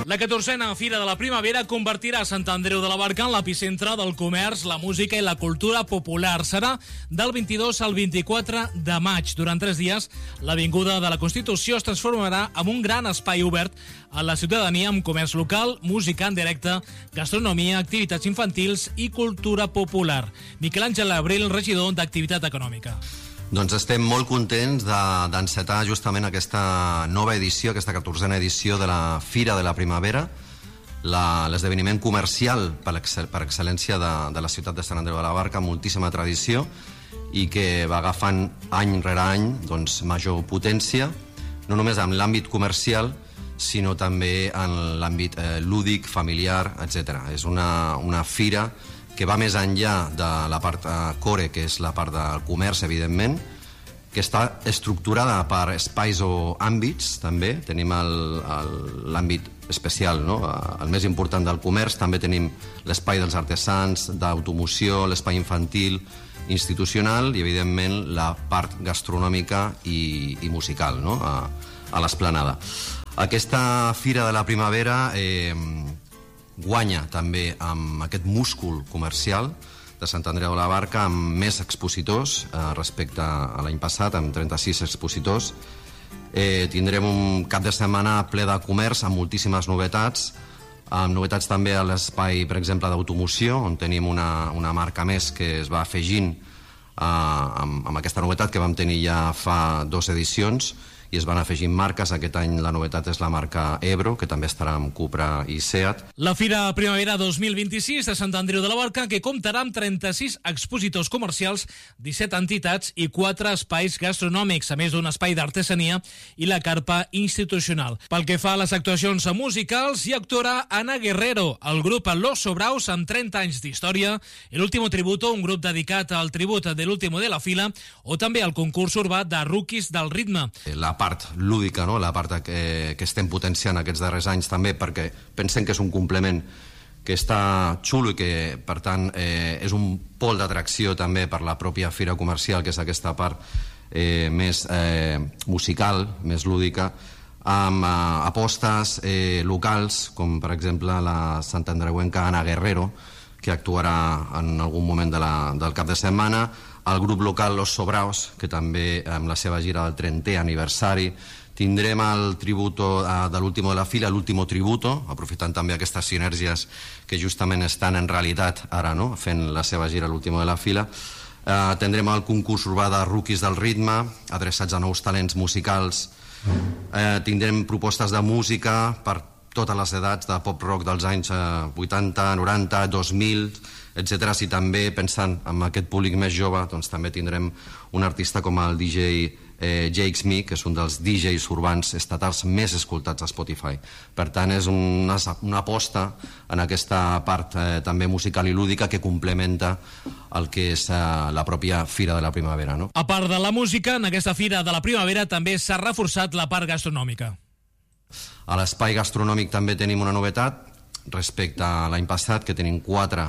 La 14a Fira de la Primavera convertirà Sant Andreu de la Barca en l'epicentre del comerç, la música i la cultura popular. Serà del 22 al 24 de maig. Durant 3 dies, l'Avinguda de la Constitució es transformarà en un gran espai obert a la ciutadania amb comerç local, música en directe, gastronomia, activitats infantils i cultura popular. Miquel Àngel Abril, regidor d'Activitat Econòmica. Doncs estem molt contents d'encetar justament aquesta nova edició, aquesta 14a edició de la Fira de la Primavera, l'esdeveniment comercial per excel·lència de la ciutat de Sant Andreu de la Barca, amb moltíssima tradició i que va agafant any rere any major potència, no només en l'àmbit comercial, sinó també en l'àmbit lúdic, familiar, etc. És una fira que va més enllà de la part core, que és la part del comerç, evidentment, que està estructurada per espais o àmbits, també. Tenim l'àmbit especial, no? El més important del comerç, també tenim l'espai dels artesans, d'automoció, l'espai infantil, institucional i, evidentment, la part gastronòmica i musical, no? A l'esplanada. Aquesta Fira de la Primavera guanya també amb aquest múscul comercial de Sant Andreu de la Barca, amb més expositors respecte a l'any passat, amb 36 expositors. Tindrem un cap de setmana ple de comerç amb moltíssimes novetats, amb novetats també a l'espai, per exemple, d'automoció, on tenim una marca més que es va afegint amb aquesta novetat que vam tenir ja fa 2 edicions, i es van afegint marques. Aquest any la novetat és la marca Ebro, que també estarà amb Cupra i Seat. La Fira Primavera 2026 de Sant Andreu de la Barca, que comptarà amb 36 expositors comercials, 17 entitats i 4 espais gastronòmics, a més d'un espai d'artesania i la carpa institucional. Pel que fa a les actuacions musicals, hi actuarà Ana Guerrero, el grup Los Sobraos, amb 30 anys d'història, El Último Tributo, un grup dedicat al tribut de l'Último de la Fila, o també el concurs urbà de Rookies del Ritme. La part lúdica, no? La part que estem potenciant aquests darrers anys també, perquè pensem que és un complement que està xulo i que, per tant, és un pol d'atracció també per la pròpia fira comercial, que és aquesta part més musical, més lúdica, amb apostes locals, com per exemple la santandreuenca Ana Guerrero, que actuarà en algun moment del cap de setmana, el grup local Los Sobraos, que també amb la seva gira del 30è aniversari. Tindrem el tributo de l'Último de la Fila, l'Último Tributo, aprofitant també aquestes sinergies que justament estan en realitat ara, no?, fent la seva gira l'Último de la Fila. Tindrem el concurs urbà de Rookies del Ritme, adreçats a nous talents musicals. Tindrem propostes de música per totes les edats, de pop-rock dels anys 80, 90, 2000, etc. Si també, pensant en aquest públic més jove, doncs també tindrem un artista com el DJ Jakes Me, que és un dels DJs urbans estatals més escoltats a Spotify. Per tant, és una aposta en aquesta part també musical i lúdica que complementa el que és la pròpia Fira de la Primavera, no? A part de la música, en aquesta Fira de la Primavera també s'ha reforçat la part gastronòmica. A l'espai gastronòmic també tenim una novetat respecte a l'any passat, que tenim 4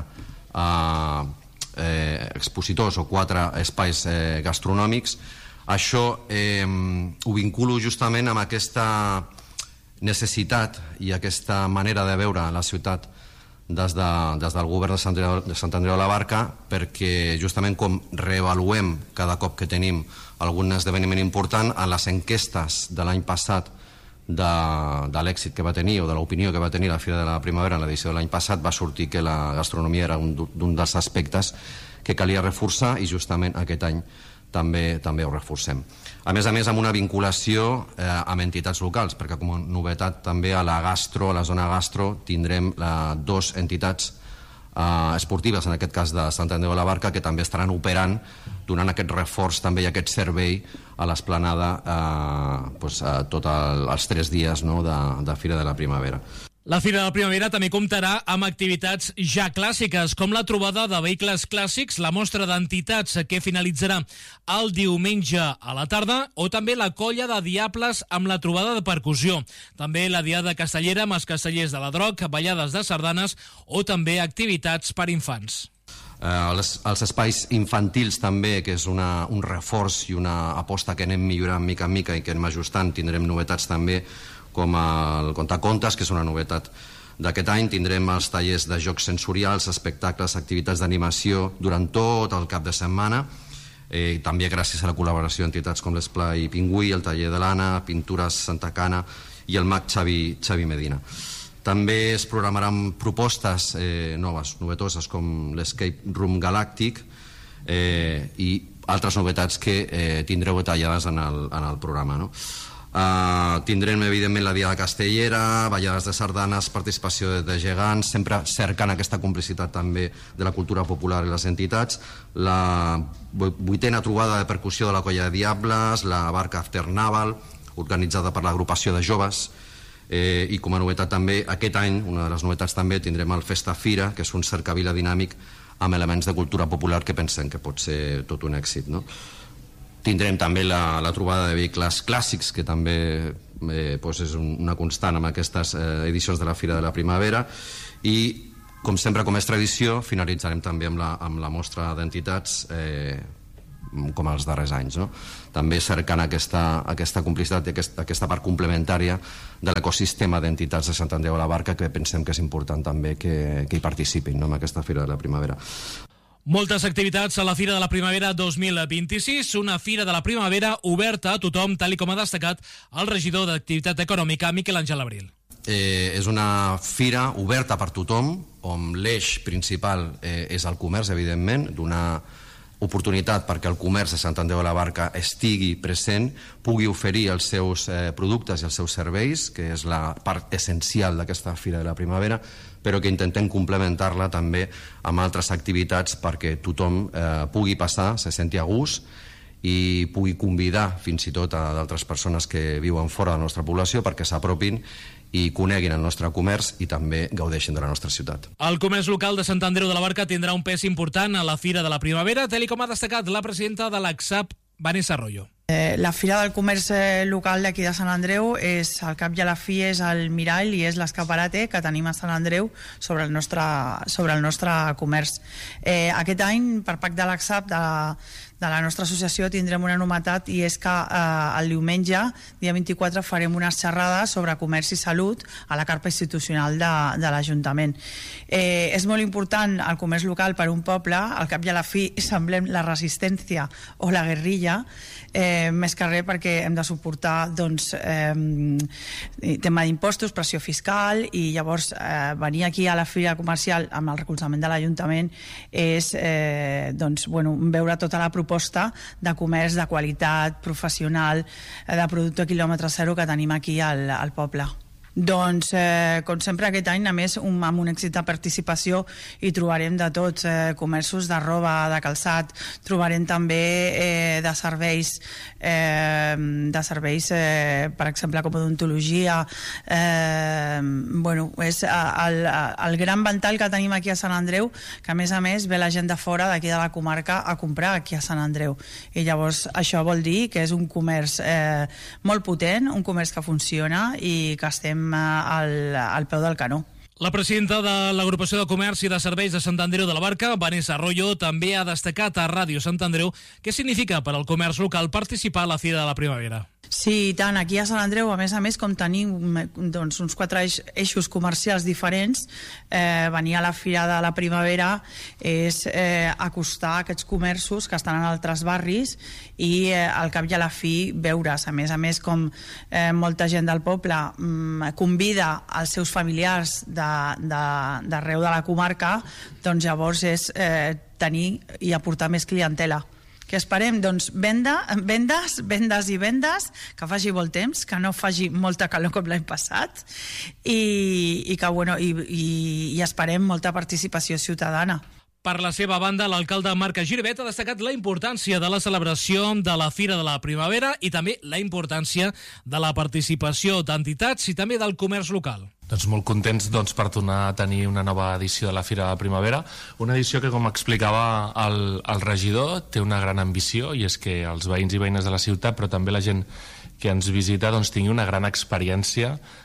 expositors o 4 espais gastronòmics. Això ho vinculo justament amb aquesta necessitat i aquesta manera de veure la ciutat des del govern de Sant Andreu de la Barca, perquè justament com reavaluem cada cop que tenim algun esdeveniment important, a les enquestes de l'any passat de l'èxit que va tenir o de l'opinió que va tenir la Fira de la Primavera en l'edició de l'any passat, va sortir que la gastronomia era un dels aspectes que calia reforçar, i justament aquest any també ho reforcem. A més, amb una vinculació amb entitats locals, perquè com a novetat també a la zona gastro, tindrem 2 entitats esportives, en aquest cas de Sant Andreu de la Barca, que també estaran operant, donant aquest reforç també i aquest servei a l'esplanada tots els 3 dies de Fira de la Primavera. La Fira de la Primavera també comptarà amb activitats ja clàssiques, com la trobada de vehicles clàssics, la mostra d'entitats que finalitzarà el diumenge a la tarda, o també la colla de diables amb la trobada de percussió. També la diada castellera amb els castellers de la Droc, ballades de sardanes o també activitats per infants. Els espais infantils també, que és un reforç i una aposta que anem millorant mica en mica i que anem ajustant. Tindrem novetats també com el contacontes, que és una novetat d'aquest any. Tindrem els tallers de jocs sensorials, espectacles, activitats d'animació durant tot el cap de setmana, també gràcies a la col·laboració d'entitats com l'Esplai Pingüí, el taller de l'Anna, Pintures Santa Cana i el mag Xavi Medina. També es programaran propostes noves, novetoses, com l'Escape Room Galàctic i altres novetats que tindreu detallades en el programa, no? Tindrem evidentment la Diada Castellera, ballades de sardanes, participació de gegants, sempre cercant aquesta complicitat també de la cultura popular i les entitats, la 8a trobada de percussió de la Colla de Diables, la Barca After Naval, organitzada per l'agrupació de joves, i com a novetat també aquest any, una de les novetats també, tindrem el Festa Fira, que és un cercavila dinàmic amb elements de cultura popular que pensem que pot ser tot un èxit, no? Tindrem també la trobada de vehicles clàssics, que també és una constant amb aquestes edicions de la Fira de la Primavera, i com sempre, com és tradició, finalitzarem també amb la mostra d'entitats com els darrers anys, no? També cercant aquesta complicitat i aquesta part complementària de l'ecosistema d'entitats de Sant Andreu de la Barca, que pensem que és important també que hi participin, no?, en aquesta Fira de la Primavera. Moltes activitats a la Fira de la Primavera 2026, una Fira de la Primavera oberta a tothom, tal com ha destacat el regidor d'Activitat Econòmica, Miquel Àngel Abril. És una fira oberta per tothom, on l'eix principal és el comerç, evidentment, donar oportunitat perquè el comerç de Sant Andreu de la Barca estigui present, pugui oferir els seus productes i els seus serveis, que és la part essencial d'aquesta Fira de la Primavera, però que intentem complementar-la també amb altres activitats perquè tothom pugui passar, se senti a gust i pugui convidar fins i tot a d'altres persones que viuen fora de la nostra població perquè s'apropin i coneguin el nostre comerç i també gaudeixin de la nostra ciutat. El comerç local de Sant Andreu de la Barca tindrà un pes important a la Fira de la Primavera, tal com ha destacat la presidenta de l'ACSAP, Vanessa Arroyo. La Fira del Comerç local d'aquí de Sant Andreu és, al cap i a la fi, és el mirall i és l'escaparate que tenim a Sant Andreu sobre el nostre comerç. Aquest any, per pacte de l'ACSAP, de la nostra associació, tindrem una novetat, i és que el diumenge, dia 24, farem unes xerrades sobre comerç i salut a la carpa institucional de l'Ajuntament. És molt important el comerç local per un poble, al cap i a la fi semblem la resistència o la guerrilla, més que res perquè hem de suportar tema d'impostos, pressió fiscal, i llavors venir aquí a la fira comercial amb el recolzament de l'Ajuntament és veure tota la proposta de comerç de qualitat, professional, de producte quilòmetre zero que tenim aquí al poble. Doncs, com sempre, aquest any, a més, amb un èxit de participació, hi trobarem de tots, comerços de roba, de calçat, trobarem també de serveis, per exemple, com odontologia. És el gran ventall que tenim aquí a Sant Andreu, que a més ve la gent de fora, d'aquí de la comarca, a comprar aquí a Sant Andreu. I llavors això vol dir que és un comerç molt potent, un comerç que funciona i que estem al peu del canó. La presidenta de l'Agrupació de Comerç i de Serveis de Sant Andreu de la Barca, Vanessa Arroyo, també ha destacat a Ràdio Sant Andreu què significa per al comerç local participar a la Fira de la Primavera. Sí, tant. Aquí a Sant Andreu, a més com tenim uns 4 eixos comercials diferents, venir a la Fira de la Primavera és acostar aquests comerços que estan en altres barris i al cap i a la fi veure's. A més com molta gent del poble convida els seus familiars d'arreu de la comarca, doncs llavors és tenir i aportar més clientela. Que esperem? Doncs vendes i vendes, que faci molt temps, que no faci molta calor com l'any passat i esperem molta participació ciutadana. Per la seva banda, l'alcalde Marc Giribet ha destacat la importància de la celebració de la Fira de la Primavera i també la importància de la participació d'entitats i també del comerç local. Doncs molt contents per tornar a tenir una nova edició de la Fira de la Primavera, una edició que, com explicava el regidor, té una gran ambició, i és que els veïns i veïnes de la ciutat, però també la gent que ens visita, tingui una gran experiència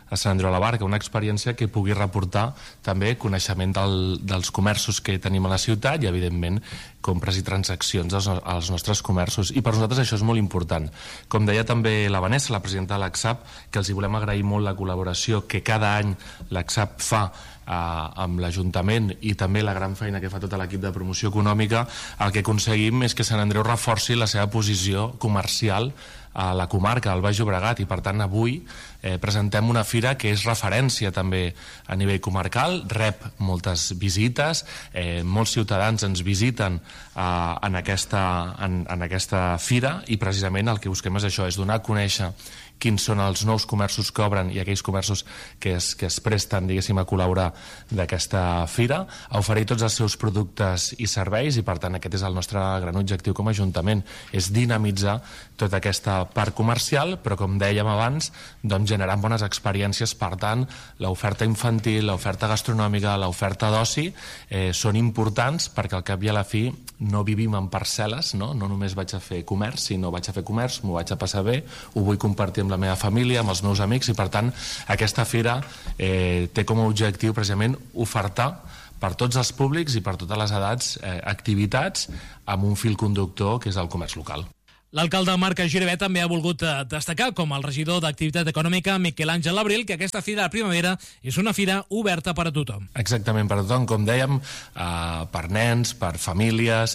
a Sant Andreu de la Barca, una experiència que pugui reportar també coneixement dels comerços que tenim a la ciutat i, evidentment, compres i transaccions als nostres comerços. I per nosaltres això és molt important. Com deia també la Vanessa, la presidenta de l'ACSAP, que els hi volem agrair molt la col·laboració que cada any l'ACSAP fa amb l'Ajuntament i també la gran feina que fa tot l'equip de promoció econòmica. El que aconseguim és que Sant Andreu reforci la seva posició comercial a la comarca, al Baix Llobregat, i per tant avui presentem una fira que és referència també a nivell comarcal, rep moltes visites, molts ciutadans ens visiten en aquesta fira, i precisament el que busquem és això, és donar a conèixer quins són els nous comerços que obren i aquells comerços que es presten, diguéssim, a col·laborar d'aquesta fira, a oferir tots els seus productes i serveis, i per tant aquest és el nostre gran objectiu com a Ajuntament, és dinamitzar tota aquesta part comercial, però com dèiem abans, doncs generant bones experiències. Per tant, l'oferta infantil, l'oferta gastronòmica, l'oferta d'oci són importants, perquè al cap i a la fi no vivim en parcel·les, no només vaig a fer comerç, sinó vaig a fer comerç, m'ho vaig a passar bé, ho vull compartir amb la meva família, amb els meus amics, i per tant aquesta fira té com a objectiu precisament ofertar per tots els públics i per totes les edats activitats amb un fil conductor que és el comerç local. L'alcalde Marc Giribet també ha volgut destacar, com el regidor d'Activitat Econòmica, Miquel Àngel Abril, que aquesta Fira de la Primavera és una fira oberta per a tothom. Exactament, per a tothom, com dèiem, per nens, per famílies,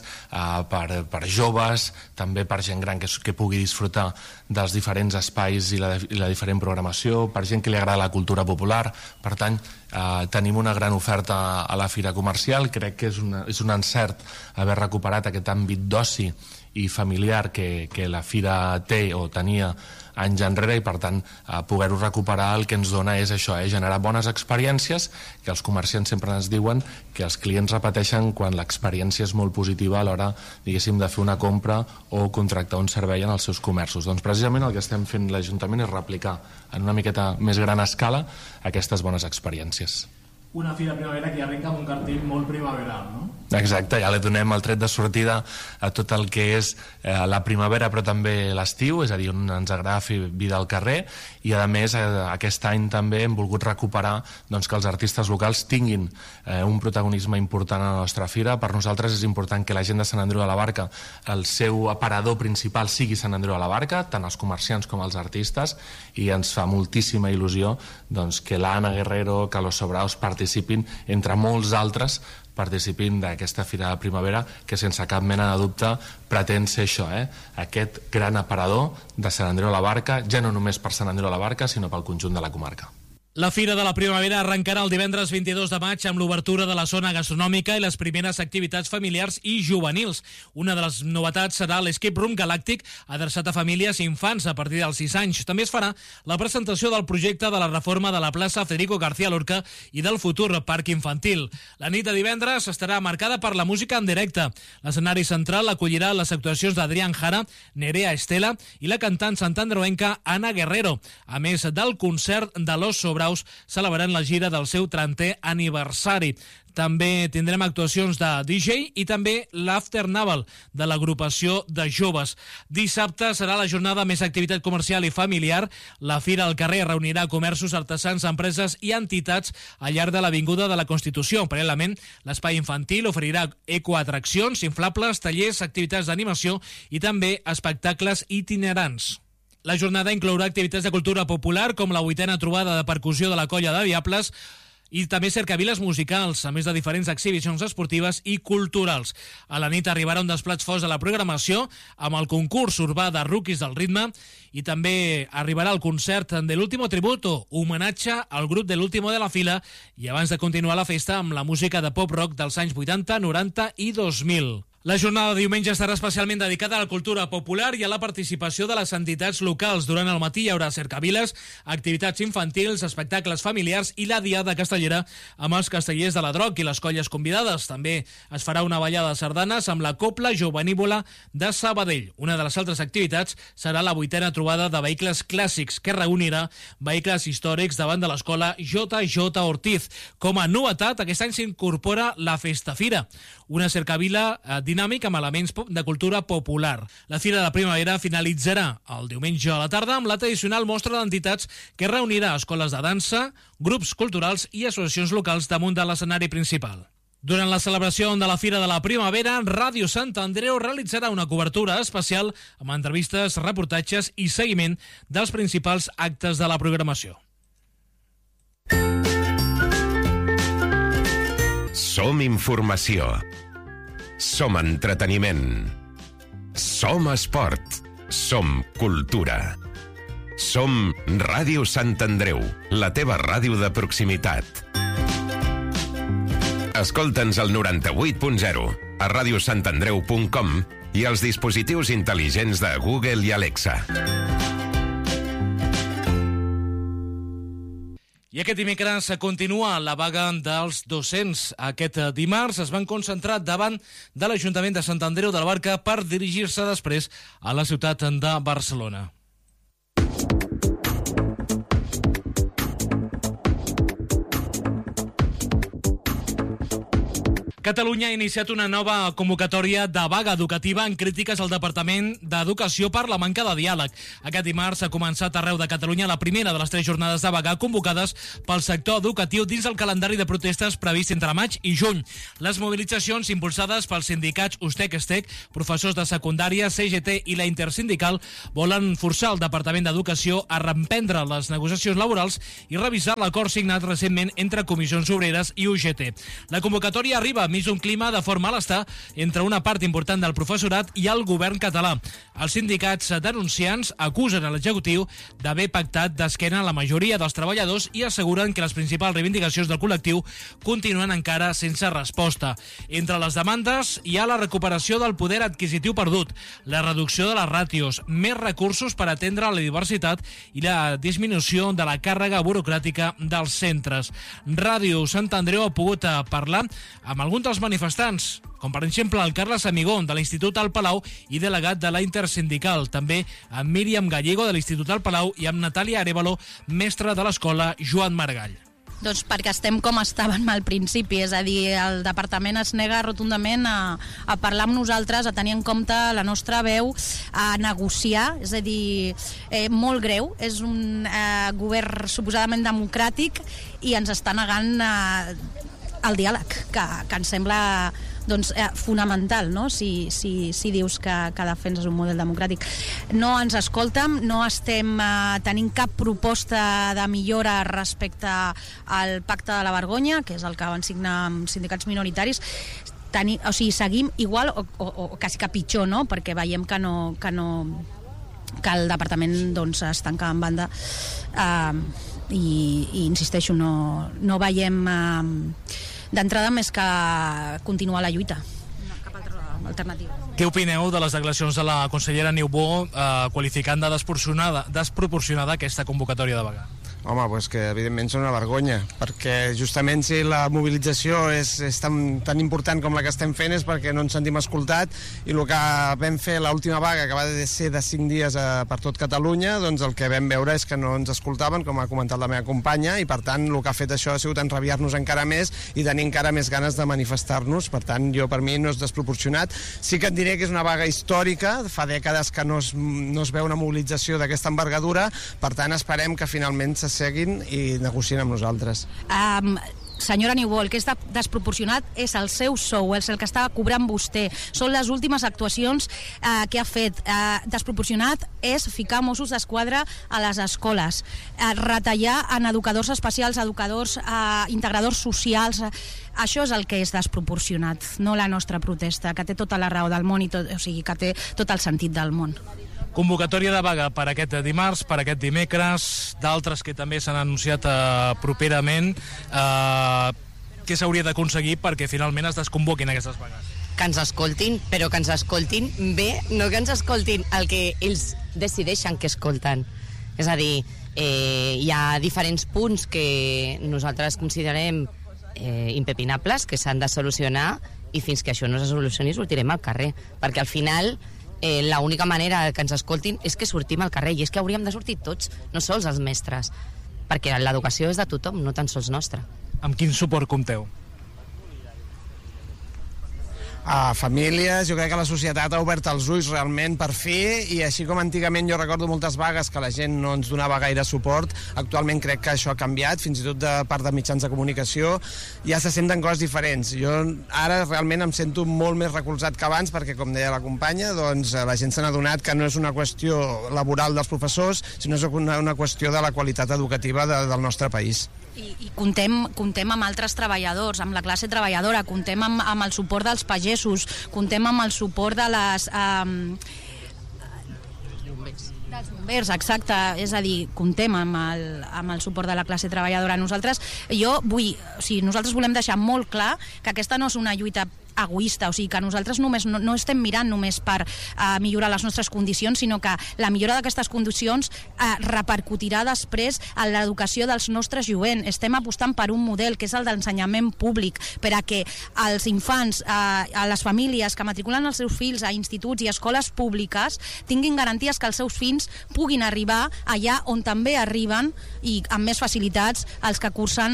per joves, també per gent gran que pugui disfrutar dels diferents espais i la diferent programació, per gent que li agrada la cultura popular. Per tant, tenim una gran oferta a la Fira Comercial. Crec que és un encert haver recuperat aquest àmbit d'oci i familiar que la Fira té o tenia anys enrere, i per tant poder-ho recuperar el que ens dona és això, generar bones experiències, que els comerciants sempre ens diuen que els clients repeteixen quan l'experiència és molt positiva a l'hora, diguéssim, de fer una compra o contractar un servei en els seus comerços. Doncs precisament el que estem fent l'Ajuntament és replicar en una miqueta més gran escala aquestes bones experiències. Una Fira Primavera que arrenca amb un cartell molt primaveral, no? Exacte, ja li donem el tret de sortida a tot el que és la primavera, però també l'estiu, és a dir, on ens agrada fer vida al carrer, i a més aquest any també hem volgut recuperar que els artistes locals tinguin un protagonisme important a la nostra fira. Per nosaltres és important que la gent de Sant Andreu de la Barca, el seu aparador principal sigui Sant Andreu de la Barca, tant els comerciants com els artistes, i ens fa moltíssima il·lusió que l'Anna Guerrero, que los Sobraos participin, entre molts altres, participin d'aquesta Fira de Primavera, que sense cap mena de dubte pretén ser això, aquest gran aparador de Sant Andreu de la Barca, ja no només per Sant Andreu de la Barca, sinó pel conjunt de la comarca. La Fira de la Primavera arrencarà el divendres 22 de maig amb l'obertura de la zona gastronòmica i les primeres activitats familiars i juvenils. Una de les novetats serà l'Escape Room Galàctic, adreçat a famílies i infants a partir dels 6 anys. També es farà la presentació del projecte de la reforma de la plaça Federico García Lorca i del futur parc infantil. La nit de divendres estarà marcada per la música en directe. L'escenari central acollirà les actuacions d'Adrián Jara, Nerea Estela i la cantant santandreuenca Ana Guerrero, a més del concert de Los Sobraos, celebrant la gira del seu 30è aniversari. També tindrem actuacions de DJ i també l'After Naval de l'agrupació de joves. Dissabte serà la jornada més activitat comercial i familiar. La Fira al carrer reunirà comerços, artesans, empreses i entitats al llarg de l'Avinguda de la Constitució. Paral·lelament, l'espai infantil oferirà ecoatraccions, inflables, tallers, activitats d'animació i també espectacles itinerants. La jornada inclourà activitats de cultura popular, com la 8a trobada de percussió de la Colla de Diables, i també cercaviles musicals, a més de diferents exhibicions esportives i culturals. A la nit arribarà un dels plats forts de la programació, amb el concurs urbà de Rookies del Ritme, i també arribarà el concert de l'Último Tributo, homenatge al grup de l'Último de la Fila, i abans de continuar la festa amb la música de pop-rock dels anys 80, 90 i 2000. La jornada de diumenge estarà especialment dedicada a la cultura popular i a la participació de les entitats locals. Durant el matí hi haurà cercaviles, activitats infantils, espectacles familiars i la diada castellera amb els castellers de la Droc i les colles convidades. També es farà una ballada de sardanes amb la Copla Jovenívola de Sabadell. Una de les altres activitats serà la 8a trobada de vehicles clàssics, que reunirà vehicles històrics davant de l'escola J.J. Ortiz. Com a novetat, aquest any s'incorpora la Festa Fira, una cercavila dinàmic amb elements de cultura popular. La Fira de Primavera finalitzarà el diumenge a la tarda amb la tradicional mostra d'entitats que reunirà escoles de dansa, grups culturals i associacions locals damunt de l'escenari principal. Durant la celebració de la Fira de la Primavera, Ràdio Sant Andreu realitzarà una cobertura especial amb entrevistes, reportatges i seguiment dels principals actes de la programació. Som informació. Som entreteniment. Som esport. Som cultura. Som Ràdio Sant Andreu, la teva ràdio de proximitat. Escolta'ns al 98.0, a radiosantandreu.com i als dispositius intel·ligents de Google i Alexa. I aquest dimecres continua la vaga dels docents. Aquest dimarts es van concentrar davant de l'Ajuntament de Sant Andreu de la Barca per dirigir-se després a la ciutat de Barcelona. Catalunya ha iniciat una nova convocatòria de vaga educativa en crítiques al Departament d'Educació per la manca de diàleg. Aquest dimarts ha començat arreu de Catalunya la primera de les 3 jornades de vaga convocades pel sector educatiu dins el calendari de protestes previst entre maig i juny. Les mobilitzacions impulsades pels sindicats USTEC-ESTEC, professors de secundària, CGT i la Intersindical volen forçar el Departament d'Educació a reemprendre les negociacions laborals i revisar l'acord signat recentment entre Comissions Obreres i UGT. La convocatòria arriba enmig d'un clima de fort malestar entre una part important del professorat i el govern català. Els sindicats denunciants acusen a l'executiu d'haver pactat d'esquena a la majoria dels treballadors i asseguren que les principals reivindicacions del col·lectiu continuen encara sense resposta. Entre les demandes hi ha la recuperació del poder adquisitiu perdut, la reducció de les ràtios, més recursos per atendre la diversitat i la disminució de la càrrega burocràtica dels centres. Ràdio Sant Andreu ha pogut parlar amb alguns dels manifestants, com per exemple el Carles Amigón de l'Institut al Palau i delegat de la Intersindical, també amb Míriam Gallego de l'Institut al Palau i amb Natàlia Arevalo, mestra de l'escola Joan Maragall. Doncs perquè estem com estàvem al principi, és a dir, el departament es nega rotundament a parlar amb nosaltres, a tenir en compte la nostra veu, a negociar, és a dir, molt greu, és un govern suposadament democràtic i ens està negant el diàleg, que ens sembla doncs, fonamental, no? Si dius que defenses un model democràtic. No ens escolten, no estem tenint cap proposta de millora respecte al pacte de la vergonya, que és el que van signar amb sindicats minoritaris. O sigui, seguim igual o quasi que pitjor, no? Perquè veiem que el departament doncs, es tanca en banda i insisteixo, no veiem d'entrada més que continuar la lluita. No, cap altra alternativa. Què opineu de les declaracions de la consellera Niubó qualificant de desproporcionada aquesta convocatòria de vaga? Home, doncs que evidentment són una vergonya, perquè justament si la mobilització és tan important com la que estem fent és perquè no ens sentim escoltat i el que vam fer l'última vaga, que va ser de 5 dies per tot Catalunya, doncs el que vam veure és que no ens escoltaven, com ha comentat la meva companya, i per tant el que ha fet això ha sigut enrabiar-nos encara més i tenir encara més ganes de manifestar-nos. Per tant, per mi no és desproporcionat. Sí que et diré que és una vaga històrica, fa dècades que no es veu una mobilització d'aquesta envergadura, per tant esperem que finalment seguin i negocien amb nosaltres. Senyora Niubó, el que és desproporcionat és el seu sou, és el que està cobrant vostè. Són les últimes actuacions que ha fet. Desproporcionat és ficar Mossos d'Esquadra a les escoles, retallar en educadors especials, educadors, integradors socials. Això és el que és desproporcionat, no la nostra protesta, que té tota la raó del món, o sigui, que té tot el sentit del món. Convocatòria de vaga per aquest dimarts, per aquest dimecres, d'altres que també s'han anunciat properament. Què s'hauria d'aconseguir perquè finalment es desconvoquin aquestes vagues? Que ens escoltin, però que ens escoltin bé, no que ens escoltin el que ells decideixen que escolten. És a dir, hi ha diferents punts que nosaltres considerem impepinables, que s'han de solucionar, i fins que això no se solucioni sortirem al carrer, perquè al final l'única manera que ens escoltin és que sortim al carrer, i és que hauríem de sortir tots, no sols els mestres, perquè l'educació és de tothom, no tan sols nostra. Amb quin suport compteu? A famílies, jo crec que la societat ha obert els ulls realment per fi, i així com antigament jo recordo moltes vagues que la gent no ens donava gaire suport, actualment crec que això ha canviat, fins i tot de part de mitjans de comunicació, ja se senten coses diferents. Jo ara realment em sento molt més recolzat que abans, perquè com deia la companya, doncs la gent s'ha adonat que no és una qüestió laboral dels professors, sinó és una qüestió de la qualitat educativa del nostre país. I comptem amb altres treballadors, amb la classe treballadora, comptem amb el suport dels pagesos, comptem amb el suport de les... dels bombers, exacte, és a dir, comptem amb el suport de la classe treballadora. Nosaltres volem deixar molt clar que aquesta no és una lluita egoista, o sigui que nosaltres no estem mirant només per millorar les nostres condicions, sinó que la millora d'aquestes condicions repercutirà després en l'educació dels nostres jovents. Estem apostant per un model que és el d'ensenyament públic, per a que els infants, a les famílies que matriculen els seus fills a instituts i escoles públiques tinguin garanties que els seus fills puguin arribar allà on també arriben, i amb més facilitats, els que cursen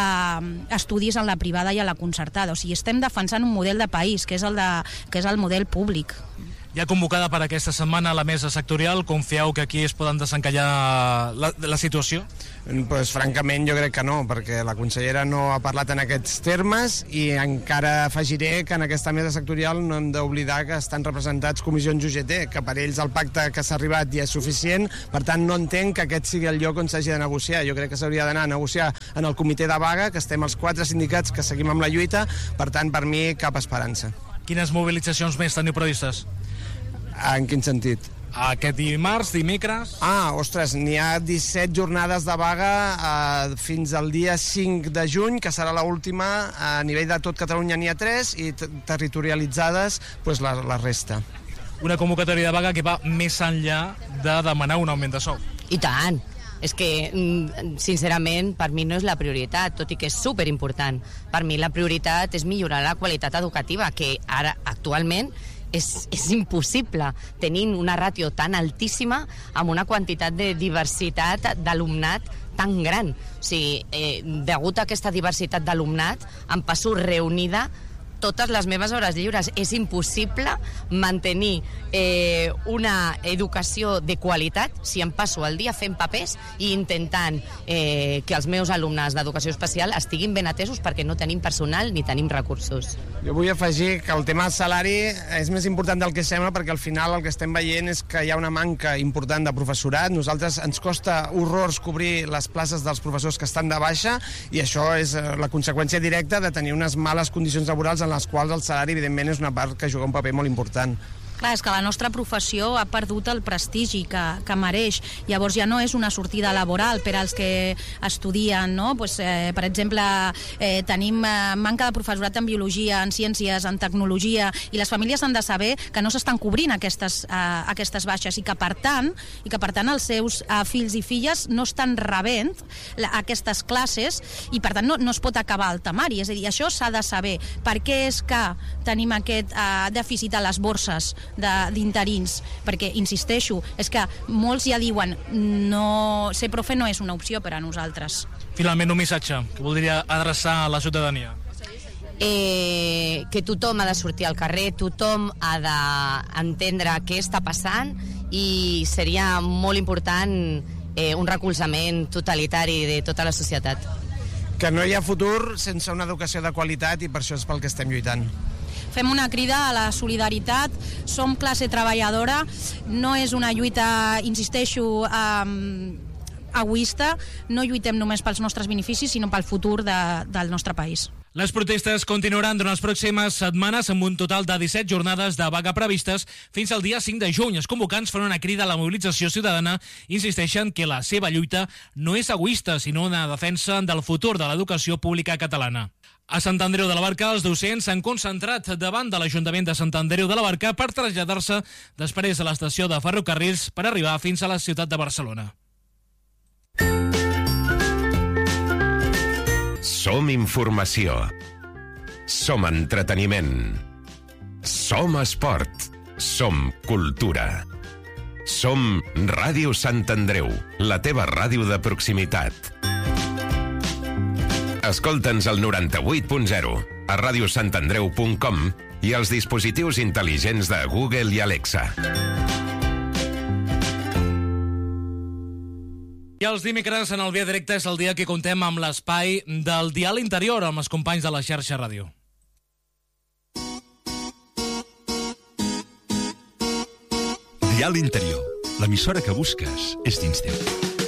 estudis en la privada i a la concertada. O sigui, estem defensant un model de país, que és el model públic. Ja convocada per aquesta setmana la mesa sectorial, confieu que aquí es poden desencallar la situació? Pues, francament, jo crec que no, perquè la consellera no ha parlat en aquests termes, i encara afegiré que en aquesta mesa sectorial no hem d'oblidar que estan representats comissions UGT, que per ells el pacte que s'ha arribat ja és suficient, per tant no entenc que aquest sigui el lloc on s'hagi de negociar. Jo crec que s'hauria d'anar a negociar en el comitè de vaga, que estem els 4 sindicats que seguim amb la lluita, per tant, per mi, cap esperança. Quines mobilitzacions més teniu previstes? En quin sentit? Aquest dimarts, dimecres... Ostres, n'hi ha 17 jornades de vaga fins al dia 5 de juny, que serà l'última. A nivell de tot Catalunya n'hi ha 3, i territorialitzades pues, la resta. Una convocatòria de vaga que va més enllà de demanar un augment de sou. I tant! És que, sincerament, per mi no és la prioritat, tot i que és superimportant. Per mi la prioritat és millorar la qualitat educativa, que ara, actualment, és impossible, tenint una ràtio tan altíssima amb una quantitat de diversitat d'alumnat tan gran. O sigui, degut a aquesta diversitat d'alumnat, em passo reunida totes les meves hores lliures. És impossible mantenir una educació de qualitat si em passo el dia fent papers i intentant que els meus alumnes d'educació especial estiguin ben atesos, perquè no tenim personal ni tenim recursos. Jo vull afegir que el tema del salari és més important del que sembla, perquè al final el que estem veient és que hi ha una manca important de professorat. Nosaltres ens costa horrors cobrir les places dels professors que estan de baixa, i això és la conseqüència directa de tenir unes males condicions laborals en les quals el salari, evidentment, és una part que juga un paper molt important. Clar, és que la nostra professió ha perdut el prestigi que mereix. Llavors ja no és una sortida laboral per als que estudien, no? Pues, per exemple, tenim manca de professorat en biologia, en ciències, en tecnologia, i les famílies han de saber que no s'estan cobrint aquestes baixes, i que per tant els seus fills i filles no estan rebent aquestes classes, i per tant no es pot acabar el temari. És a dir, això s'ha de saber. Per què és que tenim aquest dèficit a les borses d'interins? Perquè, insisteixo, és que molts ja diuen ser profe no és una opció per a nosaltres. Finalment, un missatge que voldria adreçar a la ciutadania. Que tothom ha de sortir al carrer, tothom ha d'entendre què està passant, i seria molt important un recolzament totalitari de tota la societat. Que no hi ha futur sense una educació de qualitat, i per això és pel que estem lluitant. Fem una crida a la solidaritat, som classe treballadora, no és una lluita, insisteixo, egoista, no lluitem només pels nostres beneficis, sinó pel futur del nostre país. Les protestes continuaran durant les pròximes setmanes amb un total de 17 jornades de vaga previstes fins al dia 5 de juny. Els convocants fan una crida a la mobilització ciutadana i insisteixen que la seva lluita no és egoista, sinó una defensa del futur de l'educació pública catalana. A Sant Andreu de la Barca, els docents s'han concentrat davant de l'Ajuntament de Sant Andreu de la Barca per traslladar-se després a l'estació de ferrocarrils per arribar fins a la ciutat de Barcelona. Som informació. Som entreteniment. Som esport. Som cultura. Som Ràdio Sant Andreu, la teva ràdio de proximitat. Escolta'ns al 98.0, a radiosantandreu.com i els dispositius intel·ligents de Google i Alexa. I els dimecres en el Via Directa és el dia que contem amb l'espai del Dial Interior amb els companys de la xarxa ràdio. Dial Interior, l'emissora que busques és dins teu.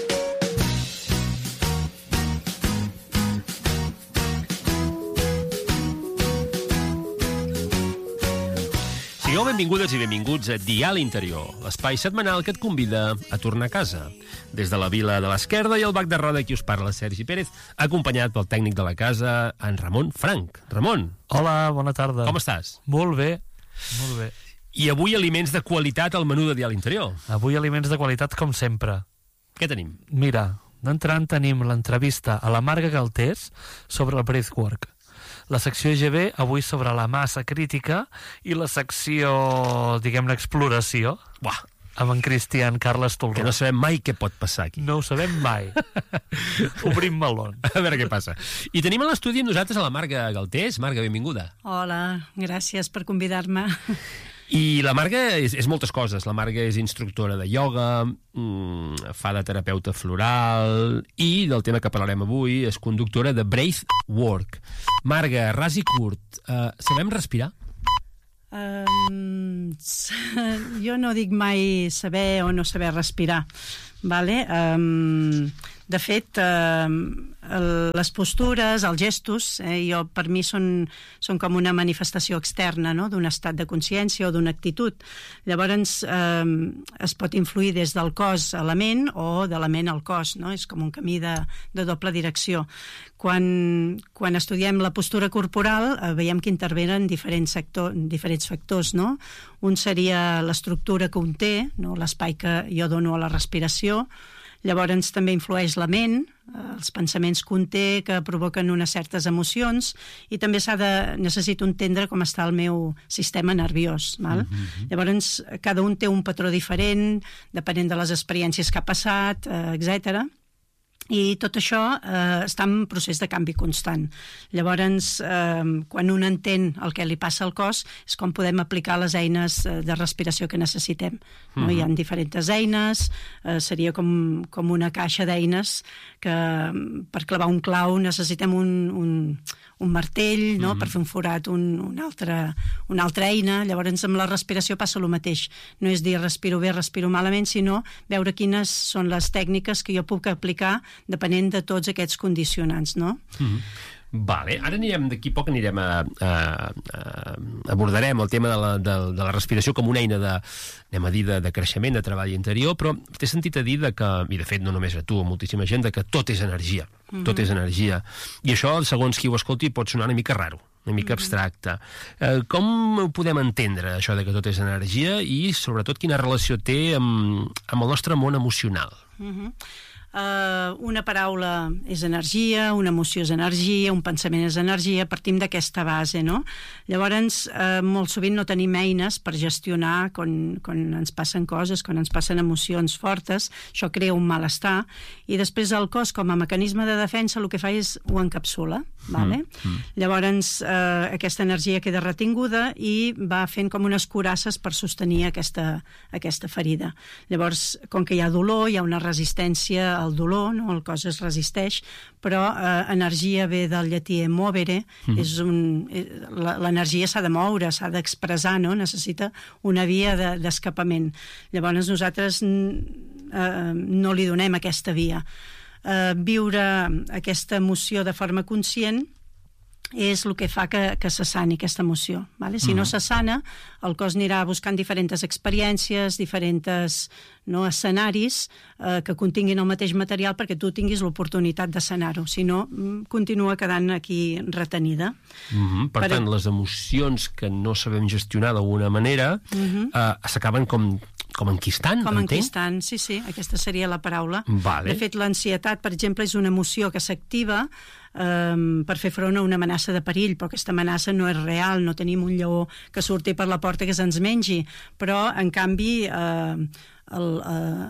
Sigueu benvingudes i benvinguts a Dial Interior, l'espai setmanal que et convida a tornar a casa. Des de la Vila de l'Esquerda i el bac de roda qui us parla, Sergi Pérez, acompanyat pel tècnic de la casa, en Ramon Frank. Ramon. Hola, bona tarda. Com estàs? Molt bé, molt bé. I avui aliments de qualitat al menú de Dial Interior. Avui aliments de qualitat com sempre. Què tenim? Mira, d'entrant tenim l'entrevista a la Marga Galtés sobre el breathwork. La secció EGB avui sobre la massa crítica i la secció, diguem-ne, exploració. Buah! Amb en Cristian Carles Tolró. Que no sabem mai què pot passar aquí. No ho sabem mai. Obrim melon. A veure què passa. I tenim a l'estudi amb nosaltres a la Marga Galtés. Marga, benvinguda. Hola, gràcies per convidar-me. I la Marga és moltes coses. La Marga és instructora de ioga, fa de terapeuta floral i del tema que parlarem avui és conductora de Breathwork. Marga, ras i curt, sabem respirar? Jo no dic mai saber o no saber respirar, vale? De fet, les postures, els gestos, per mi són com una manifestació externa, no?, d'un estat de consciència o d'una actitud. Llavors, es pot influir des del cos a la ment o de la ment al cos, no? És com un camí de doble direcció. Quan estudiem la postura corporal, veiem que intervenen diferents factors, no? Un seria l'estructura que un té, no?, l'espai que jo dono a la respiració. Llavors també influeix la ment, els pensaments que un té que provoquen unes certes emocions i també necessito entendre com està el meu sistema nerviós. Val? Llavors cada un té un patró diferent depenent de les experiències que ha passat, etc. I tot això està en procés de canvi constant. Llavors, quan un entén el que li passa al cos, és com podem aplicar les eines de respiració que necessitem. No? Hi ha diferents eines, seria com una caixa d'eines que per clavar un clau necessitem un martell, no? Per fer un forat una altra eina. Llavors amb la respiració passa el mateix. No és dir respiro bé, respiro malament, sinó veure quines són les tècniques que jo puc aplicar depenent de tots aquests condicionants, no? Vale, ara d'aquí poc abordarem el tema de la respiració com una eina de creixement, de treball interior, però t'he sentit a dir que, i de fet no només a tu, a moltíssima gent, que tot és energia, tot és energia. I això, segons qui ho escolti, pot sonar una mica raro, una mica abstracte. Com ho podem entendre, això de que tot és energia, i sobretot quina relació té amb el nostre món emocional? Una paraula és energia, una emoció és energia, un pensament és energia, partim d'aquesta base, no? Llavors, molt sovint no tenim eines per gestionar quan ens passen coses, quan ens passen emocions fortes, això crea un malestar, i després el cos, com a mecanisme de defensa, el que fa és ho encapsula, vale? Llavors, aquesta energia queda retinguda i va fent com unes curasses per sostenir aquesta ferida. Llavors, com que hi ha dolor, hi ha una resistència al dolor, no? El cos es resisteix, però energia ve del llatí emovere, l'energia s'ha de moure, s'ha d'expressar, no? Necessita una via d'escapament. Llavors nosaltres no li donem aquesta via. Viure aquesta emoció de forma conscient és el que fa que se sani aquesta emoció. Vale? Si no se sana, el cos anirà buscant diferents experiències, diferents escenaris que continguin el mateix material perquè tu tinguis l'oportunitat de sanar-ho. Si no, continua quedant aquí retenida. Per tant, les emocions que no sabem gestionar d'alguna manera s'acaben com enquistant, com enquistant, sí, aquesta seria la paraula. Vale. De fet, l'ansietat, per exemple, és una emoció que s'activa per fer front a una amenaça de perill, però aquesta amenaça no és real, no tenim un lleó que surti per la porta que se'ns mengi, però en canvi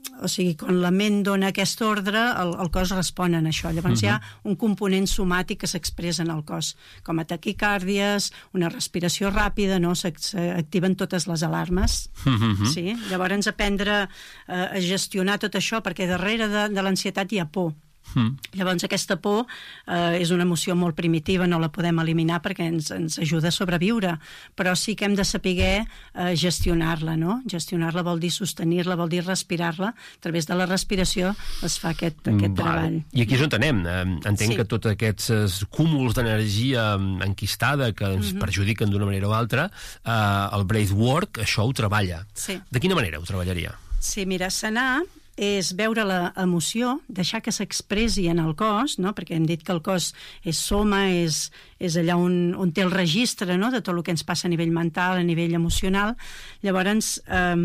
o sigui, quan la ment dona aquest ordre, el cos respon a això. Llavors hi ha un component somàtic que s'expressa en el cos, com a taquicàrdies, una respiració ràpida, no? S'activen totes les alarmes. Sí? Llavors aprendre a gestionar tot això, perquè darrere de l'ansietat hi ha por. Llavors aquesta por és una emoció molt primitiva, no la podem eliminar perquè ens ajuda a sobreviure, però sí que hem de saber gestionar-la, no? Gestionar-la vol dir sostenir-la, vol dir respirar-la. A través de la respiració es fa aquest treball. I aquí és on anem. Entenc que tots aquests cúmuls d'energia enquistada que ens perjudiquen d'una manera o altra, el breathwork, això ho treballa. De quina manera ho treballaria? Sí, mira, sanar és veure l'emoció, deixar que s'expressi en el cos, no? Perquè hem dit que el cos és soma, és allà on té el registre, no? De tot el que ens passa a nivell mental, a nivell emocional. Llavors,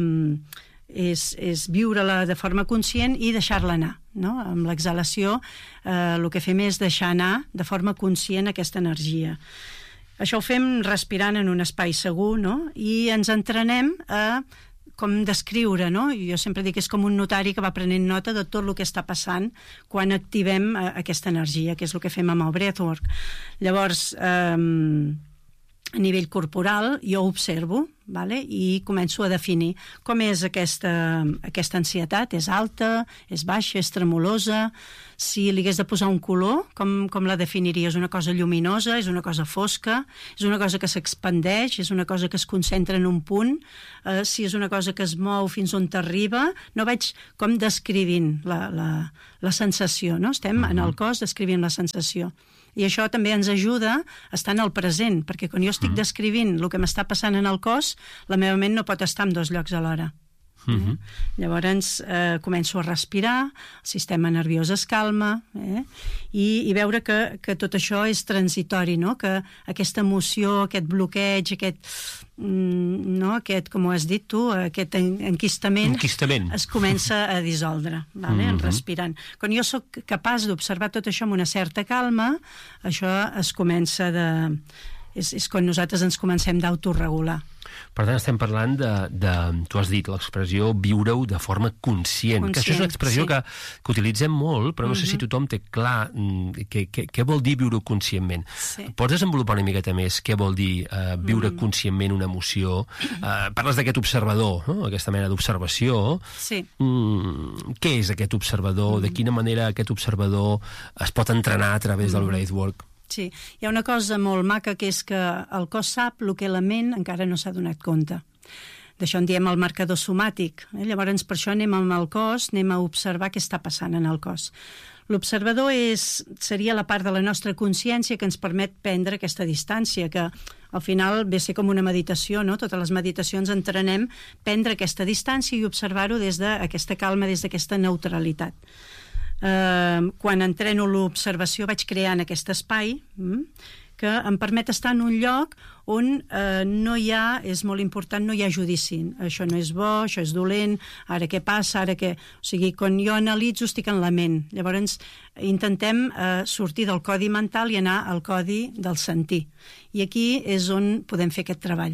és viure-la de forma conscient i deixar-la anar, no? Amb l'exhalació el que fem és deixar anar de forma conscient aquesta energia. Això ho fem respirant en un espai segur, no? I ens entrenem a com descriure, no? Jo sempre dic que és com un notari que va prenent nota de tot el que està passant quan activem aquesta energia, que és el que fem amb el breathwork. Llavors, a nivell corporal, jo observo, i començo a definir com és aquesta ansietat. És alta, és baixa, és tremolosa? Si li hagués de posar un color, com la definiria? És una cosa lluminosa? És una cosa fosca? És una cosa que s'expandeix? És una cosa que es concentra en un punt? Si és una cosa que es mou fins on t'arriba? No veig com descrivint la sensació, no? Estem en el cos descrivint la sensació. I això també ens ajuda a estar en el present, perquè quan jo estic descrivint el que m'està passant en el cos, la meva ment no pot estar en dos llocs alhora. Llavors començo a respirar, el sistema nerviós es calma, i veure que tot això és transitori, no? Que aquesta emoció, aquest bloqueig, aquest, com ho has dit tu, aquest enquistament es comença a dissoldre, respirant. Quan jo sóc capaç d'observar tot això amb una certa calma, això es comença és quan nosaltres ens comencem d'autoregular. Per tant, estem parlant tu has dit l'expressió viure-ho de forma conscient, que això és una expressió que utilitzem molt, però no sé si tothom té clar què vol dir viure-ho conscientment. Pots desenvolupar una miqueta més què vol dir viure conscientment una emoció? Parles d'aquest observador, aquesta mena d'observació. Què és aquest observador? De quina manera aquest observador es pot entrenar a través del breathwork? Sí, hi ha una cosa molt maca que és que el cos sap el que la ment encara no s'ha donat compte. D'això en diem el marcador somàtic. Llavors, per això anem amb el cos, anem a observar què està passant en el cos. L'observador seria la part de la nostra consciència que ens permet prendre aquesta distància, que al final ve a ser com una meditació, no? Totes les meditacions entrenem prendre aquesta distància i observar-ho des d'aquesta calma, des d'aquesta neutralitat. Quan entreno l'observació vaig creant aquest espai que em permet estar en un lloc on no hi ha, és molt important, no hi ha judici. Això no és bo, això és dolent, ara què passa, ara què... O sigui, quan jo analitzo estic en la ment. Llavors intentem sortir del codi mental i anar al codi del sentir. I aquí és on podem fer aquest treball.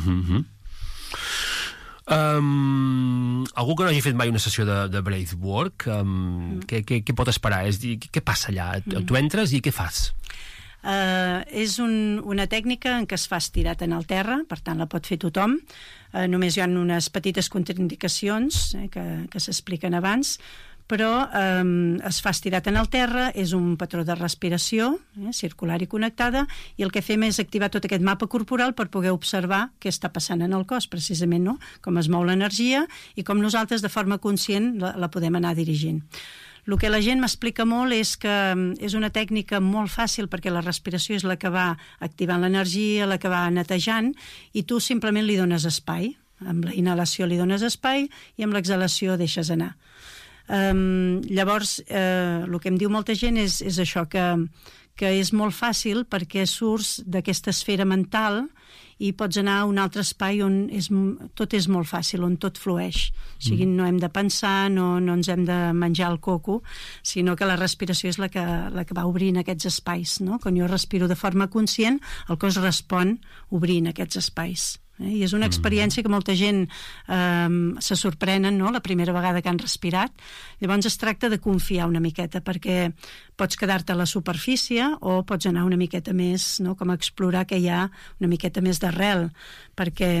Algú que no hagi fet mai una sessió de breathwork, què pot esperar? És dir, què passa allà? Tu entres i què fas? És una tècnica en què es fa estirat en el terra, per tant la pot fer tothom. Només hi ha unes petites contraindicacions que s'expliquen abans, però es fa estirat en el terra, és un patró de respiració circular i connectada, i el que fem és activar tot aquest mapa corporal per poder observar què està passant en el cos, precisament, no? Com es mou l'energia i com nosaltres de forma conscient la podem anar dirigint. El que la gent m'explica molt és que és una tècnica molt fàcil perquè la respiració és la que va activant l'energia, la que va netejant, i tu simplement li dones espai. Amb la inhalació li dones espai i amb l'exhalació deixes anar. Llavors, el que em diu molta gent és això, que és molt fàcil perquè surts d'aquesta esfera mental i pots anar a un altre espai on tot és molt fàcil, on tot flueix. O sigui, no hem de pensar, no ens hem de menjar el coco, sinó que la respiració és la que va obrint aquests espais, no? Quan jo respiro de forma conscient, el cos respon obrint aquests espais. I és una experiència que molta gent se sorprenen, no?, la primera vegada que han respirat. Llavors es tracta de confiar una miqueta, perquè pots quedar-te a la superfície o pots anar una miqueta més, no?, com a explorar que hi ha una miqueta més d'arrel, perquè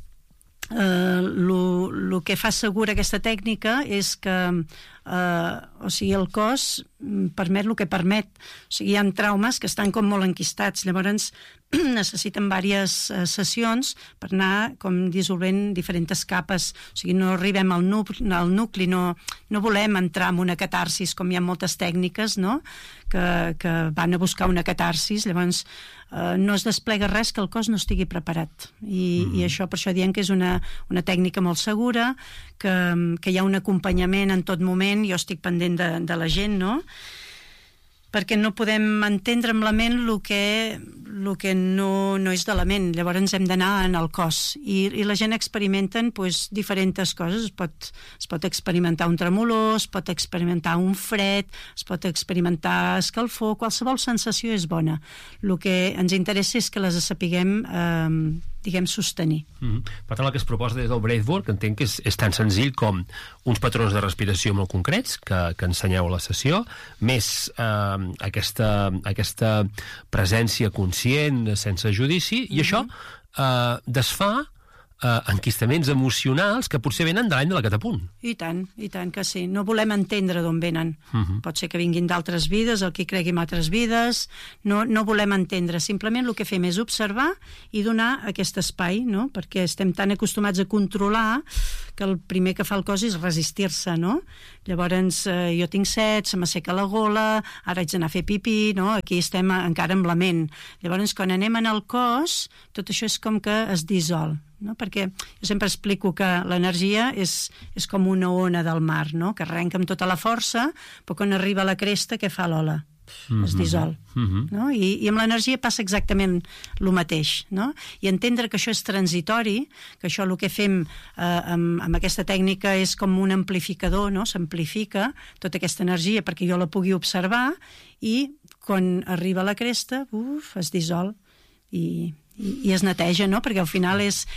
el que fa segura aquesta tècnica és que o sigui, el cos permet el que permet. O sigui, hi ha traumes que estan com molt enquistats, llavors necessiten diverses sessions per anar com dissolvent diferents capes. O sigui, no arribem al nucli, no volem entrar en una catarsis, com hi ha moltes tècniques, no?, que van a buscar una catarsis, llavors no es desplega res que el cos no estigui preparat. I això, per això diem que és una tècnica molt segura, que hi ha un acompanyament en tot moment. Jo estic pendent de la gent, no?, perquè no podem entendre amb la ment el que no és de la ment. Llavors hem d'anar en el cos. I la gent experimenten diferents coses. Es pot experimentar un tremolor, es pot experimentar un fred, es pot experimentar escalfor, qualsevol sensació és bona. El que ens interessa és que les sapiguem sostenir. Per tant, el que es proposa des del Breathwork entenc que és tan senzill com uns patrons de respiració molt concrets que ensenyeu a la sessió, més aquesta presència conscient sense judici, i això desfà enquistaments emocionals que potser venen de l'any de la catapunt. I tant que sí. No volem entendre d'on venen. Pot ser que vinguin d'altres vides, el que cregui en altres vides. No volem entendre. Simplement el que fem és observar i donar aquest espai, no?, perquè estem tan acostumats a controlar que el primer que fa el cos és resistir-se, no? Llavors, jo tinc set, se m'asseca la gola, ara haig d'anar a fer pipí, no? Aquí estem encara amb la ment. Llavors, quan anem en el cos, tot això és com que es dissol, no? Perquè jo sempre explico que l'energia és com una ona del mar, no?, que arrenca amb tota la força, però quan arriba a la cresta, què fa l'ola? Es dissol, no? I amb l'energia passa exactament el mateix, no? I entendre que això és transitori, que això el que fem amb aquesta tècnica és com un amplificador, no?, s'amplifica tota aquesta energia perquè jo la pugui observar, i quan arriba a la cresta, es dissol i es neteja, no?, perquè al final és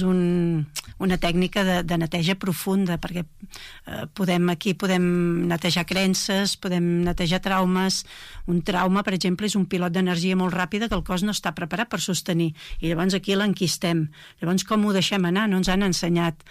una tècnica de neteja profunda, perquè podem netejar creences, podem netejar traumes. Un trauma, per exemple, és un pilot d'energia molt ràpida que el cos no està preparat per sostenir, i llavors aquí l'enquistem. Llavors, com ho deixem anar? No ens han ensenyat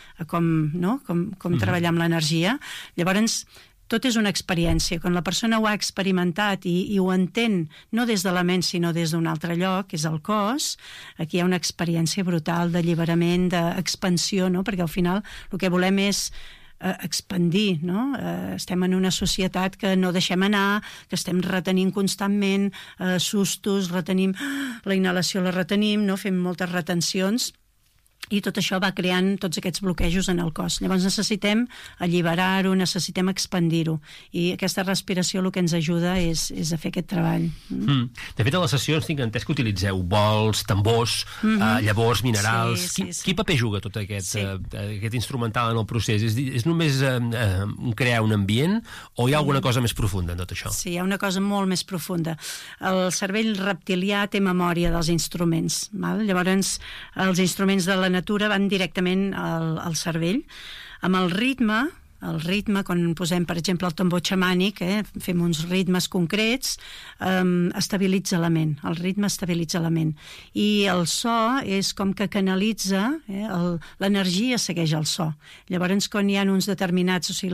com treballar amb l'energia. Llavors, tot és una experiència. Quan la persona ho ha experimentat i ho entén, no des de la ment, sinó des d'un altre lloc, que és el cos, aquí hi ha una experiència brutal d'alliberament, d'expansió, no?, perquè al final el que volem és expandir, no? Estem en una societat que no deixem anar, que estem retenint constantment sustos, retenim la inhalació, la retenim, no? Fem moltes retencions, i tot això va creant tots aquests bloquejos en el cos. Llavors necessitem alliberar-ho, necessitem expandir-ho, i aquesta respiració el que ens ajuda és a fer aquest treball. De fet, a les sessions tinc entès que utilitzeu bols, tambors, llavors, minerals. Quin paper juga tot aquest instrumental en el procés? És només crear un ambient, o hi ha alguna cosa més profunda en tot això? Sí, hi ha una cosa molt més profunda. El cervell reptilià té memòria dels instruments, val? Llavors els instruments de la natura van directament al cervell. Amb el ritme, quan posem, per exemple, el tambor xamànic, fem uns ritmes concrets, estabilitza la ment. El ritme estabilitza la ment. I el so és com que canalitza, l'energia segueix el so. Llavors, quan hi ha uns determinats, o sigui,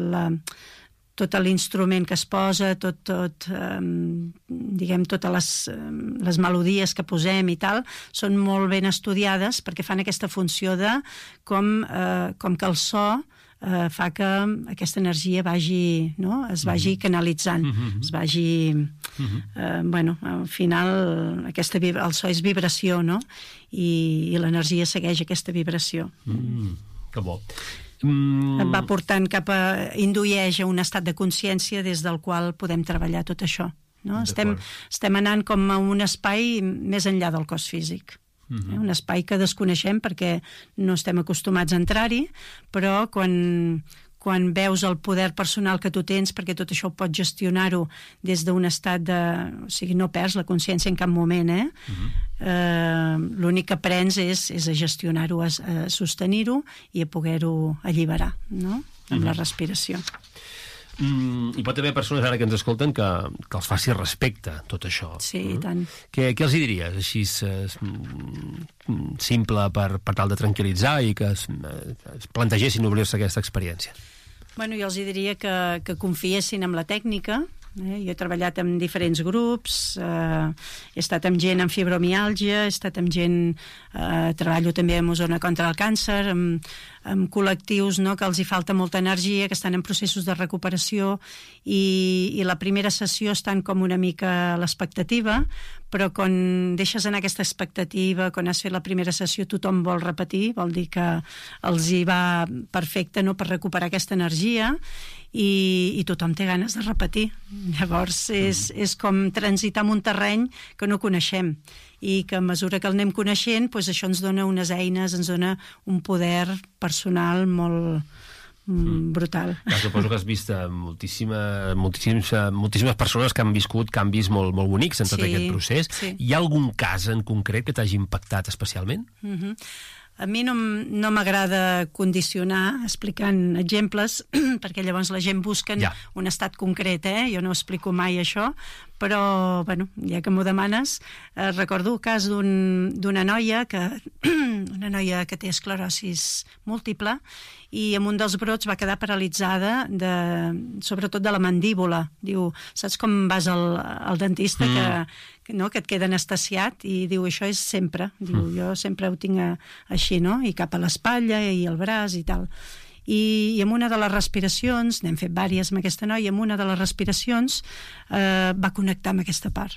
tot l'instrument que es posa, diguem, totes les melodies que posem i tal, són molt ben estudiades perquè fan aquesta funció de com que el so fa que aquesta energia es vagi canalitzant, es vagi... al final el so és vibració, no? I l'energia segueix aquesta vibració. Que bo. Et va portant indueix a un estat de consciència des del qual podem treballar tot això, no? Estem anant com a un espai més enllà del cos físic, un espai que desconeixem perquè no estem acostumats a entrar-hi, però quan veus el poder personal que tu tens, perquè tot això pots gestionar-ho des d'un estat de... O sigui, no perds la consciència en cap moment, l'únic que aprens és a gestionar-ho, a sostenir-ho i a poder-ho alliberar, no? Amb la respiració. Hi pot haver persones ara que ens escolten que els faci respecte tot això. Sí, i tant. Què els hi diries així simple per tal de tranquil·litzar i que es plantegessin obrir-se aquesta experiència? Bueno, jo els diria que confiessin en la tècnica. Jo he treballat amb diferents grups, he estat amb gent amb fibromiàlgia, he estat amb gent, treballo també amb Osona contra el càncer, amb col·lectius, no, que els hi falta molta energia, que estan en processos de recuperació, i la primera sessió estan com una mica a l'expectativa, però quan deixes anar aquesta expectativa, quan has fet la primera sessió tothom vol repetir, vol dir que els hi va perfecte, no, per recuperar aquesta energia, i tothom té ganes de repetir. Llavors és com transitar en un terreny que no coneixem, i que a mesura que el anem coneixent, doncs això ens dona unes eines, ens dona un poder personal molt brutal. Suposo que has vist moltíssimes persones que han viscut canvis molt bonics en tot aquest procés. Sí. Hi ha algun cas en concret que t'hagi impactat especialment? A mi no m'agrada condicionar explicant exemples, perquè llavors la gent busca un estat concret, jo no explico mai això, però, bueno, ja que m'ho demanes, recordo el cas d'una noia que té esclerosis múltiple, i amb un dels brots va quedar paralitzada, sobretot de la mandíbula. Diu, saps com vas al dentista que et queda anestesiat? I diu, això és sempre. Diu, jo sempre ho tinc així, no? I cap a l'espatlla i el braç i tal. I amb una de les respiracions, n'hem fet vàries amb aquesta noia, amb una de les respiracions va connectar amb aquesta part.